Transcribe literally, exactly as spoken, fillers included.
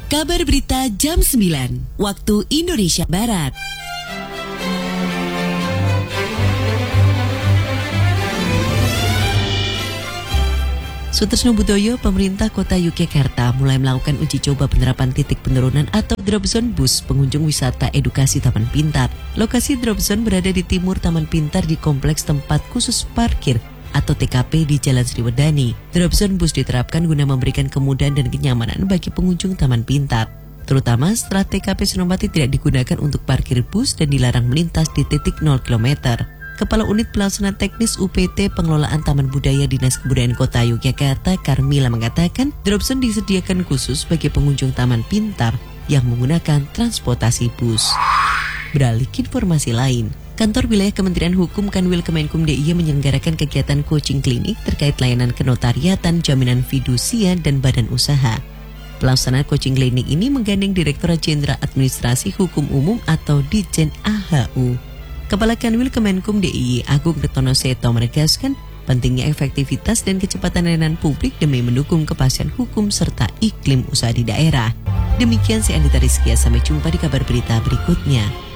Kabar berita jam sembilan, waktu Indonesia Barat. Sutresno Budoyo, pemerintah kota Yogyakarta mulai melakukan uji coba penerapan titik penurunan atau drop zone bus pengunjung wisata edukasi Taman Pintar. Lokasi drop zone berada di timur Taman Pintar di kompleks tempat khusus parkir atau T K P di Jalan Sriwedani. Drop zone bus diterapkan guna memberikan kemudahan dan kenyamanan bagi pengunjung Taman Pintar, terutama setelah T K P Senopati tidak digunakan untuk parkir bus dan dilarang melintas di titik nol kilometer. Kepala Unit Pelaksana Teknis U P T Pengelolaan Taman Budaya Dinas Kebudayaan Kota Yogyakarta, Karmila, mengatakan drop zone disediakan khusus bagi pengunjung Taman Pintar yang menggunakan transportasi bus. Beralih ke informasi lain, Kantor Wilayah Kementerian Hukum Kanwil Kemenkum D I Y menyelenggarakan kegiatan coaching klinik terkait layanan kenotariatan, jaminan fidusia, dan badan usaha. Pelaksanaan coaching klinik ini menggandeng Direktorat Jenderal Administrasi Hukum Umum atau Ditjen A H U. Kepala Kanwil Kemenkum D I Y Agung Retono Seto menegaskan pentingnya efektivitas dan kecepatan layanan publik demi mendukung kepastian hukum serta iklim usaha di daerah. Demikian saya Anita Rizkia, sampai jumpa di kabar berita berikutnya.